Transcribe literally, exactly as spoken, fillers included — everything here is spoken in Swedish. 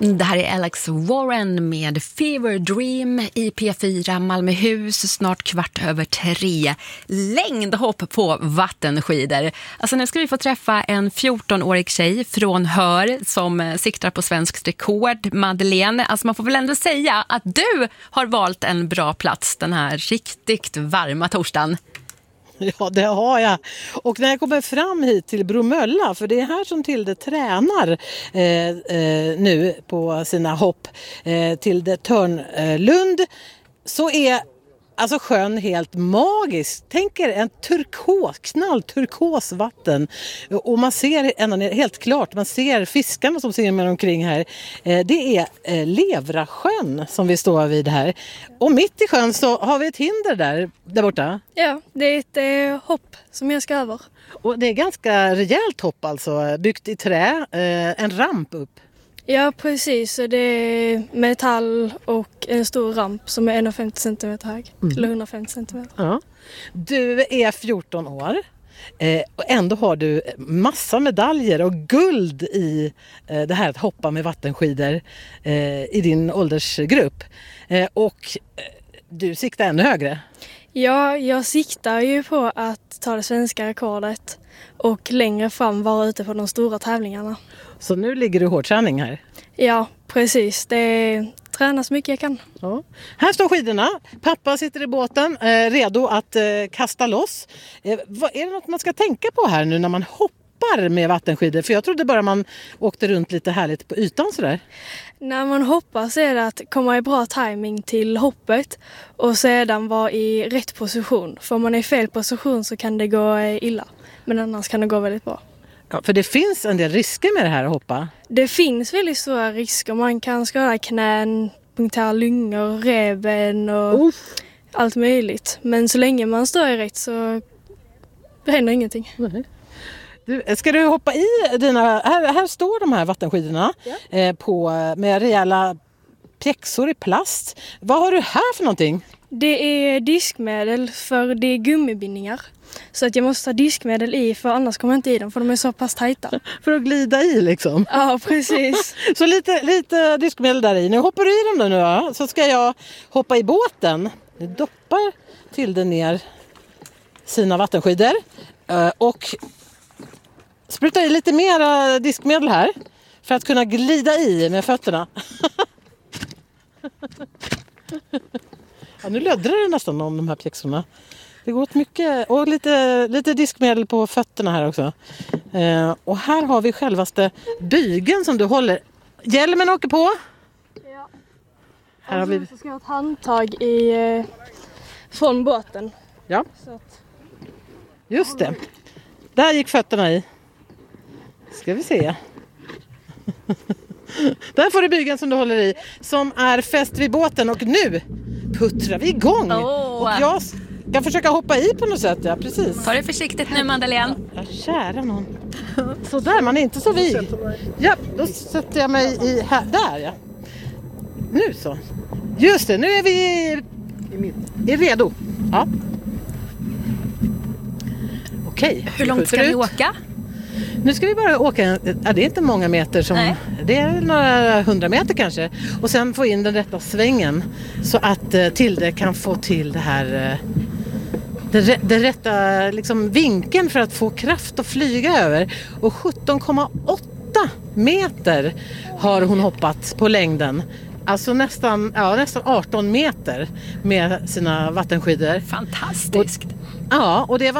Det här är Alex Warren med Fever Dream i P fyra Malmöhus, snart kvart över tre. Längdhopp på vattenskidor. Alltså nu ska vi få träffa en fjorton-årig tjej från Hör som siktar på svenskt rekord, Madeleine. Alltså man får väl ändå säga att du har valt en bra plats den här riktigt varma torsdagen. Ja, det har jag. Och när jag kommer fram hit till Bromölla, för det är här som Tilde tränar eh, eh, nu på sina hopp eh, till det Törnlund, så är alltså sjön helt magisk. Tänk er en turkos, knall turkos vatten. Och man ser ända ner, helt klart, man ser fiskarna som simmar omkring här. Eh, det är eh, Levrasjön som vi står vid här. Och mitt i sjön så har vi ett hinder där, där borta. Ja, det är ett eh, hopp som jag ska över. Och det är ganska rejält hopp alltså, byggt i trä, eh, en ramp upp. Ja, precis. Det är metall och en stor ramp som är hundrafemtio centimeter hög. Mm. Eller hundrafemtio centimeter. Ja. Du är fjorton år eh, och ändå har du massa medaljer och guld i eh, det här att hoppa med vattenskidor eh, i din åldersgrupp. Eh, och eh, du siktar ännu högre. Ja, jag siktar ju på att ta det svenska rekordet och längre fram vara ute på de stora tävlingarna. Så nu ligger du hård träning här? Ja, precis. Det tränas mycket jag kan. Ja. Här står skidorna. Pappa sitter i båten eh, redo att eh, kasta loss. Eh, vad, är det något man ska tänka på här nu när man hoppar med vattenskidor? För jag trodde bara man åkte runt lite härligt på ytan sådär. När man hoppar så är det att komma i bra timing till hoppet och sedan vara i rätt position. För om man är i fel position så kan det gå illa. Men annars kan det gå väldigt bra. Ja, för det finns en del risker med det här att hoppa. Det finns väldigt stora risker. Man kan skada knän, punktera lungor, revben och Uff. allt möjligt. Men så länge man står i rätt så händer ingenting. Nej. Du, ska du hoppa i dina... Här, här står de här vattenskidorna ja. eh, på, med rejäla pjäxor i plast. Vad har du här för någonting? Det är diskmedel för det är gummibindningar. Så att jag måste ha diskmedel i för annars kommer jag inte i dem för de är så pass tajta. För att glida i liksom? Ja, precis. Så lite, lite diskmedel där i. Nu hoppar du i dem nu då, så ska jag hoppa i båten. Nu doppar Tilde ner sina vattenskidor och sprutar i lite mer diskmedel här för att kunna glida i med fötterna. Ja, nu löddrar det nästan om de här pjäxorna. Det går åt mycket och lite, lite diskmedel på fötterna här också. Eh, och här har vi självaste bygeln som du håller. Hjälmen åker på. Ja. Här har vi... Så ska jag ha ett handtag i, eh, från båten. Ja, så att... just det. Där gick fötterna i. Ska vi se. Där får du bygeln som du håller i. Som är fäst vid båten och nu puttrar vi igång. Oh. Och jag... Jag försöker hoppa i på något sätt, ja, precis. Ta det försiktigt nu, Madeleine. Ja, kära någon. Så där, man är inte så vig. Ja, då sätter jag mig i här, där ja. Nu så. Just det, nu är vi i, i redo. Ja. Okej. Hur långt ska ni åka? Nu ska vi bara åka, ja, det är inte många meter som, Nej. det är några hundra meter kanske. Och sen få in den rätta svängen så att uh, Tilde kan få till det här, uh, det, det rätta liksom, vinkeln för att få kraft att flyga över. Och sjutton komma åtta meter har hon hoppat på längden. Alltså nästan, ja, nästan arton meter med sina vattenskidor. Fantastiskt! Och, ja, och det var